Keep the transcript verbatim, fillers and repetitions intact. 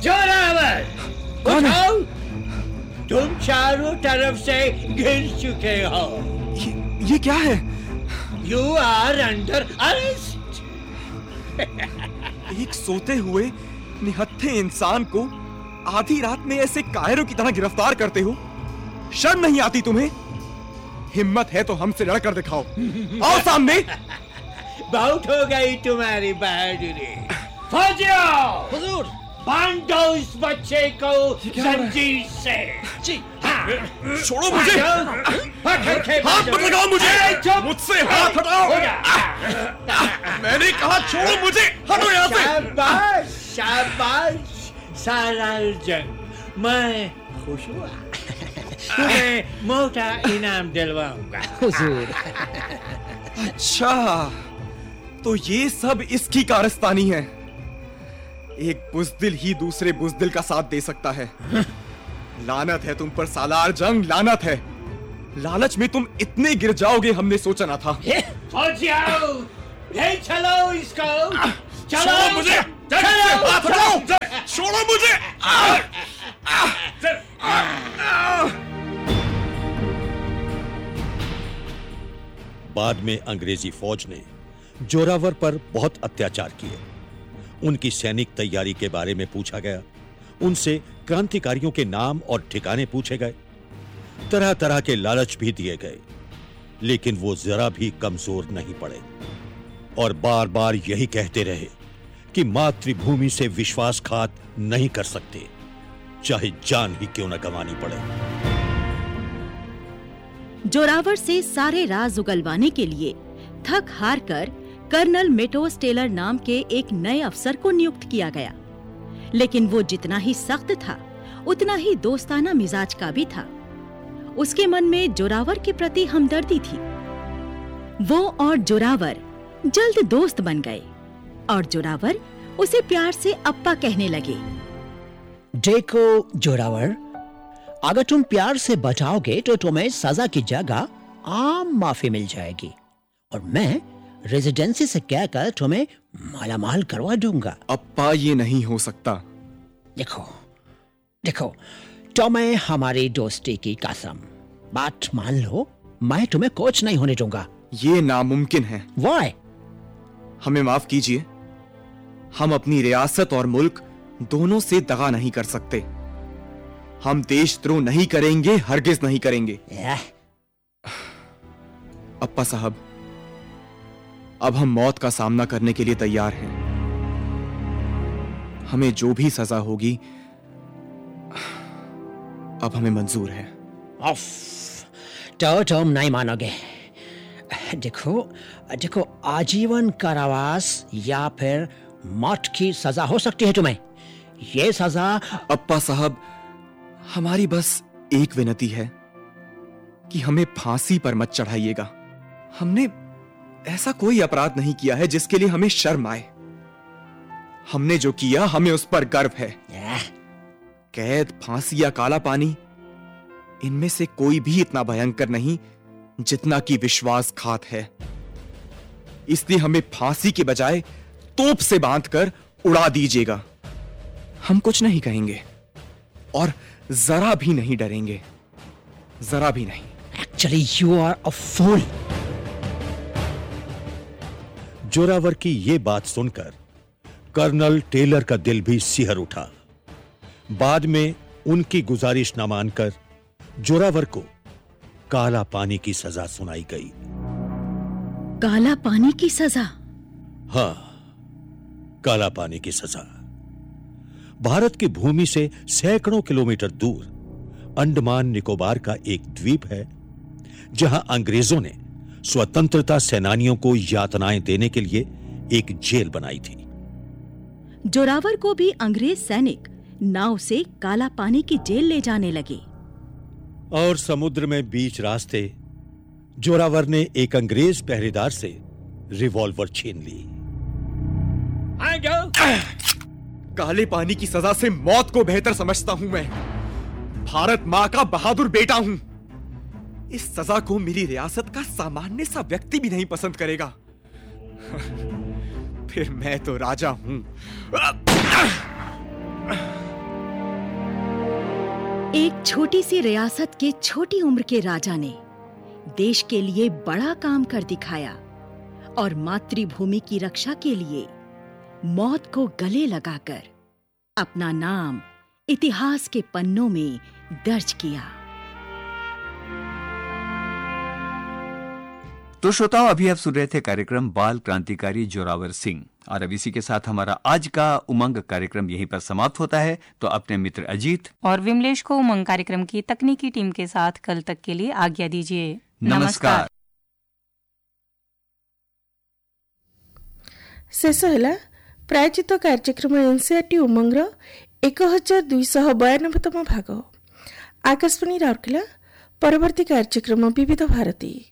जोरावर, उठाओ, तुम चारों तरफ से गिर चुके हो। ये, ये क्या है? You are under arrest. एक सोते हुए निहत्थे इंसान को आधी रात में ऐसे कायरों की तरह गिरफ्तार करते हो? शर्म नहीं आती तुम्हें? हिम्मत है तो हमसे लड़कर दिखाओ। आओ सामने। बहुत हो गई तुम्हारी बहादुरी। फौजियों, हुजूर, बांध दो इस बच्चे को जंजीर से। जी। हाँ। छोड़ो मुझे। हाथ मत लगाओ मुझे। मुझसे हाथ हटाओ। मैंने कहा छोड़ो मुझे। हटो यहाँ से। शाबाश, शाबाश सालार जंग, मैं खुश हुआ। तुम्हें मोटा इनाम दिलवाऊंगा। हुजूर। अच्छा, तो ये सब इसकी कारस्तानी है। एक बुज़दिल ही दूसरे बुज़दिल का साथ दे सकता है। लानत है तुम पर सालार जंग, लानत है। लालच में तुम इतने गिर जाओगे हमने सोचा ना था। फौजियों, ले चलो इसको। चलो छोड़ो मुझे। चलो, हाथ हटाओ। छोड़ो मुझे। बाद में अंग्रेजी फौज ने जोरावर पर बहुत अत्याचार किए। उनकी सैनिक तैयारी के बारे में पूछा गया, उनसे क्रांतिकारियों के नाम और ठिकाने पूछे गए, तरह तरह के लालच भी दिए गए, लेकिन वो जरा भी कमजोर नहीं पड़े और बार बार यही कहते रहे कि मातृभूमि से विश्वासघात नहीं कर सकते, चाहे जान ही क्यों न गंवानी पड़े। जोरावर से सारे राज उगलवाने के लिए थक हार कर कर्नल मेटोस टेलर नाम के एक नए अफसर को नियुक्त किया गया, लेकिन वो जितना ही सख्त था उतना ही दोस्ताना मिजाज का भी था। उसके मन में जोरावर के प्रति हमदर्दी थी। वो और जोरावर जल्द दोस्त बन गए और जोरावर उसे प्यार से अप्पा कहने लगे। देखो जोरावर, अगर तुम प्यार से बचाओगे तो तुम्हें सजा की जगह आम माफी मिल जाएगी और मैं रेजिडेंसी से कहकर तुम्हें मालामाल करवा दूंगा। अप्पा, ये नहीं हो सकता। देखो देखो तुम्हें हमारी दोस्ती की कसम, बात मान लो, मैं तुम्हें कोच नहीं होने दूंगा। ये नामुमकिन है। वाई? हमें माफ कीजिए, हम अपनी रियासत और मुल्क दोनों से दगा नहीं कर सकते। हम देशद्रोह नहीं करेंगे, हरगिज नहीं करेंगे। अप्पा साहब, अब हम मौत का सामना करने के लिए तैयार हैं। हमें जो भी सजा होगी अब हमें मंजूर है। ऑफ, तो तुम नहीं मानोगे। देखो देखो आजीवन कारावास या फिर मौत की सजा हो सकती है तुम्हें। ये सजा। अप्पा साहब, हमारी बस एक विनती है कि हमें फांसी पर मत चढ़ाइएगा। हमने ऐसा कोई अपराध नहीं किया है जिसके लिए हमें शर्म आए। हमने जो किया हमें उस पर गर्व है। कैद, फांसी या काला पानी, इनमें से कोई भी इतना भयंकर नहीं जितना कि विश्वासघात है। इसलिए हमें फांसी के बजाय तोप से बांधकर उड़ा दीजिएगा। हम कुछ नहीं कहेंगे और जरा भी नहीं डरेंगे, जरा भी नहीं। एक्चुअली यू आर अ फूल। जोरावर की ये बात सुनकर कर्नल टेलर का दिल भी सिहर उठा। बाद में उनकी गुजारिश न मानकर जोरावर को काला पानी की सजा सुनाई गई। काला पानी की सजा? हाँ, काला पानी की सजा। भारत की भूमि से सैकड़ों किलोमीटर दूर अंडमान निकोबार का एक द्वीप है, जहां अंग्रेजों ने स्वतंत्रता सेनानियों को यातनाएं देने के लिए एक जेल बनाई थी। जोरावर को भी अंग्रेज सैनिक नाव से काला पानी की जेल ले जाने लगे और समुद्र में बीच रास्ते जोरावर ने एक अंग्रेज पहरेदार से रिवॉल्वर छीन ली। काले पानी की सजा से मौत को बेहतर समझता हूं मैं। भारत मां का बहादुर बेटा हूं। इस सजा को मेरी रियासत का सामान्य सा व्यक्ति भी नहीं पसंद करेगा। फिर मैं तो राजा हूं। एक छोटी सी रियासत के छोटी उम्र के राजा ने देश के लिए बड़ा काम कर दिखाया और मातृभूमि की रक्षा के लिए मौत को गले लगाकर अपना नाम इतिहास के पन्नों में दर्ज किया। तो श्रोताओं, अभी आप सुन रहे थे कार्यक्रम बाल क्रांतिकारी जोरावर सिंह, और अब इसी के साथ हमारा आज का उमंग कार्यक्रम यहीं पर समाप्त होता है। तो अपने मित्र अजीत और विमलेश को उमंग कार्यक्रम की तकनीकी टीम के साथ कल तक के लिए आज्ञा दीजिए। नमस्कार। शेष है प्रायोजित कार्यक्रम एनसीईआरटी उमंगर एक हजार दुईश बयानबेतम भाग। आकाशवाणी राउरकेला। परवर्ती कार्यक्रम विविध भारती।